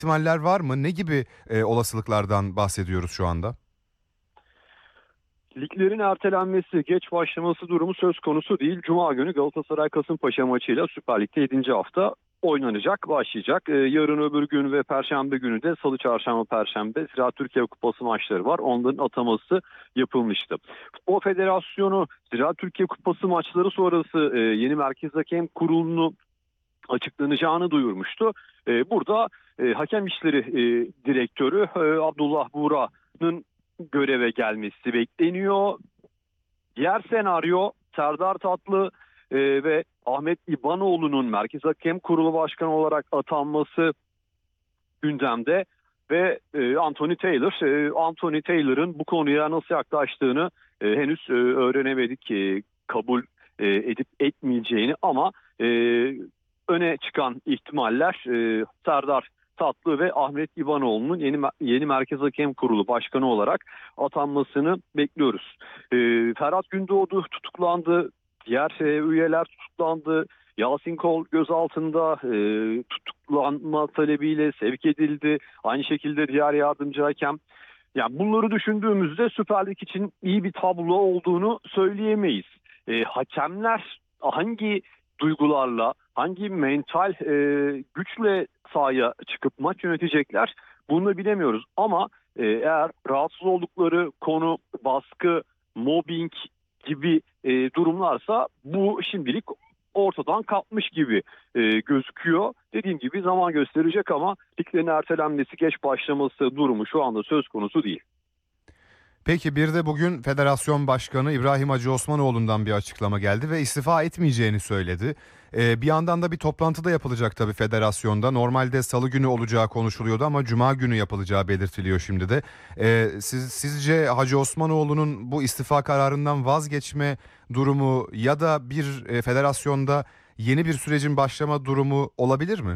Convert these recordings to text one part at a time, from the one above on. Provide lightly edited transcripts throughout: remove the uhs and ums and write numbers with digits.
ihtimaller var mı? Ne gibi olasılıklardan bahsediyoruz şu anda? Liglerin ertelenmesi, geç başlaması durumu söz konusu değil. Cuma günü Galatasaray-Kasımpaşa maçıyla Süper Lig'de 7. hafta oynanacak, başlayacak. Yarın öbür gün ve Perşembe günü de Salı, Çarşamba, Perşembe Ziraat Türkiye Kupası maçları var. Onların ataması yapılmıştı. Futbol Federasyonu Ziraat Türkiye Kupası maçları sonrası yeni Merkez Hakem Kurulu'nu açıklanacağını duyurmuştu. Burada hakem işleri direktörü Abdullah Buğra'nın göreve gelmesi bekleniyor. Diğer senaryo Serdar Tatlı ve Ahmet İbanoğlu'nun Merkez Hakem Kurulu Başkanı olarak atanması gündemde ve Anthony Taylor'ın bu konuya nasıl yaklaştığını henüz öğrenemedik, kabul edip etmeyeceğini ama öne çıkan ihtimaller Serdar Tatlı ve Ahmet İbanoğlu'nun yeni Merkez Hakem Kurulu Başkanı olarak atanmasını bekliyoruz. Ferhat Gündoğdu tutuklandı, diğer üyeler tutuklandı. Yasin Kol gözaltında tutuklanma talebiyle sevk edildi. Aynı şekilde diğer yardımcı hakem. Yani bunları düşündüğümüzde Süper Lig için iyi bir tablo olduğunu söyleyemeyiz. Hakemler hangi duygularla, hangi mental güçle sahaya çıkıp maç yönetecekler bunu bilemiyoruz. Ama eğer rahatsız oldukları konu baskı, mobbing gibi durumlarsa bu şimdilik ortadan kalkmış gibi gözüküyor. Dediğim gibi zaman gösterecek ama liglerin ertelenmesi, geç başlaması durumu şu anda söz konusu değil. Peki bir de bugün Federasyon Başkanı İbrahim Hacı Osmanoğlu'ndan bir açıklama geldi ve istifa etmeyeceğini söyledi. Bir yandan da bir toplantı da yapılacak tabii federasyonda. Normalde salı günü olacağı konuşuluyordu ama cuma günü yapılacağı belirtiliyor şimdi de. Sizce Hacı Osmanoğlu'nun bu istifa kararından vazgeçme durumu ya da bir federasyonda yeni bir sürecin başlama durumu olabilir mi?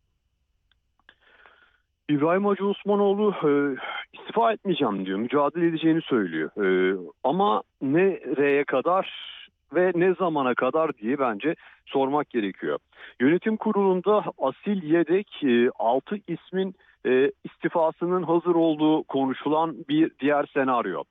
İbrahim Hacı Osmanoğlu istifa etmeyeceğim diyor. Mücadele edeceğini söylüyor. Ama nereye kadar ve ne zamana kadar diye bence sormak gerekiyor. Yönetim kurulunda asil yedek 6 ismin istifasının hazır olduğu konuşulan bir diğer senaryo.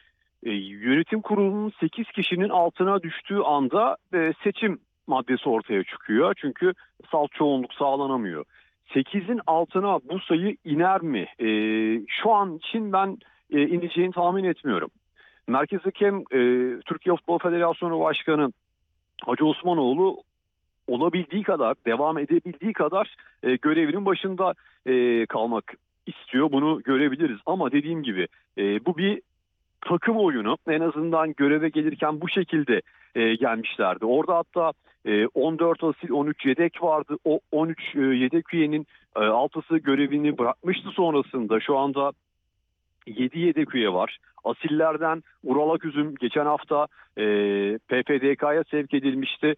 Yönetim kurulunun 8 kişinin altına düştüğü anda seçim maddesi ortaya çıkıyor. Çünkü salt çoğunluk sağlanamıyor. 8'in altına bu sayı iner mi? Şu an için ben ineceğini tahmin etmiyorum. Merkez Hakem Türkiye Futbol Federasyonu Başkanı Hacı Osmanoğlu olabildiği kadar, devam edebildiği kadar görevinin başında kalmak istiyor. Bunu görebiliriz. Ama dediğim gibi bu bir takım oyunu. En azından göreve gelirken bu şekilde gelmişlerdi. Orada hatta 14 asil 13 yedek vardı. O 13 yedek üyenin 6'sı görevini bırakmıştı sonrasında. Şu anda 7 yedek üye var. Asillerden Ural Aküzüm geçen hafta PFDK'ya sevk edilmişti.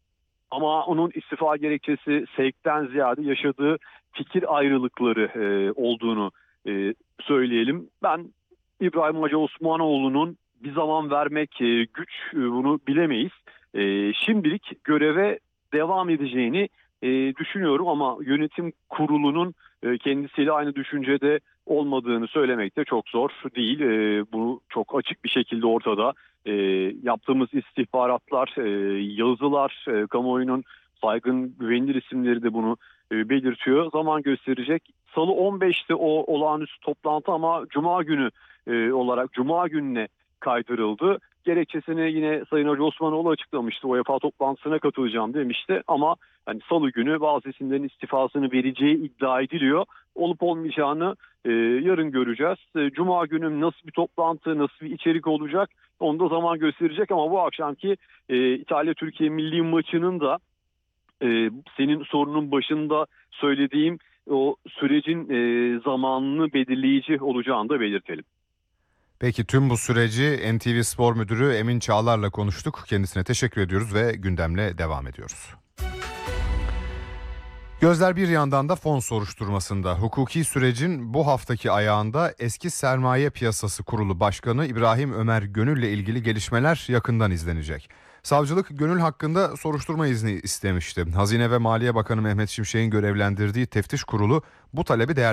Ama onun istifa gerekçesi sevkten ziyade yaşadığı fikir ayrılıkları olduğunu söyleyelim. Ben İbrahim Hacı Osmanoğlu'nun bir zaman vermek güç, bunu bilemeyiz. Şimdilik göreve devam edeceğini düşünüyorum ama yönetim kurulunun kendisiyle aynı düşüncede olmadığını söylemek de çok zor değil. Bu çok açık bir şekilde ortada. Yaptığımız istihbaratlar, yazılar, kamuoyunun saygın güvenilir isimleri de bunu belirtiyor. Zaman gösterecek. Salı 15'te o olağanüstü toplantı ama Cuma günü olarak Cuma gününe kaydırıldı. Gerekçesini yine Sayın Hacı Osmanoğlu açıklamıştı. UEFA toplantısına katılacağım demişti ama hani Salı günü bazı isimlerin istifasını vereceği iddia ediliyor. Olup olmayacağını yarın göreceğiz. Cuma günü nasıl bir toplantı, nasıl bir içerik olacak onu da zaman gösterecek ama bu akşamki İtalya-Türkiye milli maçının da senin sorunun başında söylediğim o sürecin zamanını belirleyici olacağını da belirtelim. Peki tüm bu süreci NTV Spor Müdürü Emin Çağlar'la konuştuk. Kendisine teşekkür ediyoruz ve gündemle devam ediyoruz. Gözler bir yandan da fon soruşturmasında. Hukuki sürecin bu haftaki ayağında eski Sermaye Piyasası Kurulu Başkanı İbrahim Ömer Gönül'le ilgili gelişmeler yakından izlenecek. Savcılık gönül hakkında soruşturma izni istemişti. Hazine ve Maliye Bakanı Mehmet Şimşek'in görevlendirdiği teftiş kurulu bu talebi